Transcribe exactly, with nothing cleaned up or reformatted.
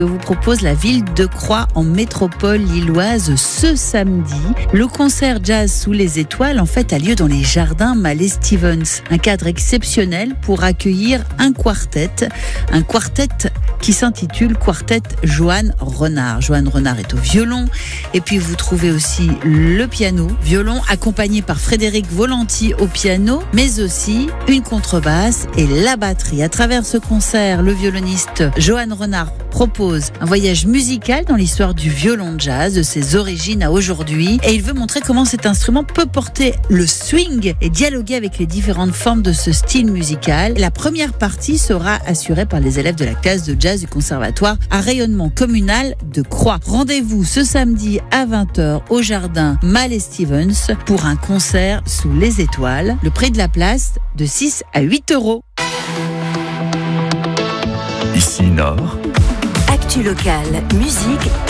Je vous propose la ville de Croix en métropole lilloise ce samedi. Le concert Jazz sous les étoiles en fait a lieu dans les jardins Mallet Stevens. Un cadre exceptionnel pour accueillir un quartet. Un quartet qui s'intitule Quartet Joanne Renard. Joanne Renard est au violon et puis vous trouvez aussi le piano, violon accompagné par Frédéric Volanty au piano, mais aussi une contrebasse et la batterie. À travers ce concert, le violoniste Joanne Renard propose un voyage musical dans l'histoire du violon jazz, de ses origines à aujourd'hui, et il veut montrer comment cet instrument peut porter le swing et dialoguer avec les différentes formes de ce style musical. La première partie sera assurée par les élèves de la classe de jazz du conservatoire à rayonnement communal de Croix. Rendez-vous ce samedi à vingt heures au jardin Mallet Stevens pour un concert sous les étoiles. Le prix de la place de six à huit euros. Ici Nord. Actu locale, musique